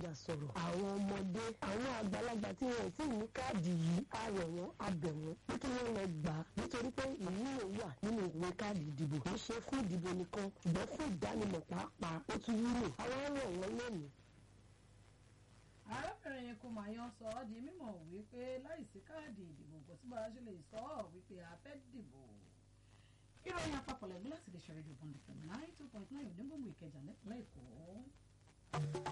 bàgbàlagbà sọ̀rọ̀ àwọn ọmọdé àwọn àgbàlagbà tí wọn ò tí ì ní káàdì yìí á rọ̀ wọ́n á bẹ̀ wọ́n pé kí wọ́n lọ gbà á nítorí pé ìwúlò wà nínú ìwé káàdì ìdìbò kì í ṣe fún ìdìbò nìkan ṣùgbọ́n fún ìdánimọ̀ pàápàá ó tún wúlò àwọn rọ̀ wọ́n lónìí. arábìnrin Kúmáyán sọ ọ́ di mímọ̀ wípé láìsí káàdì ìdìbò kò sí bá a ṣe lè sọ ọ́ wípé a fẹ́ dìbò. ìròyìn àpapọ̀ lẹ́gbẹ́ láti lè ṣe rédíò Bond FM 92.9 onígbòmù Ìkẹjà lẹ́kọ̀ọ́ Èkó.